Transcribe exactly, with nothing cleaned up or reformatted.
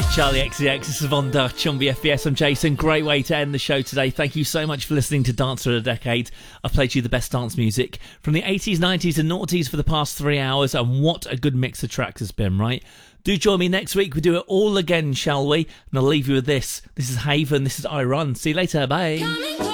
Charlie X C X, this is Von Dutch on B F B S. I'm Jason. Great way to end the show today. Thank you so much for listening to Dance for a Decade. I've played you the best dance music from the eighties, nineties and noughties for the past three hours, and what a good mix of tracks has been, right? Do join me next week. We do it all again, shall we? And I'll leave you with this. This is Haven. This is I Run. See you later. Bye.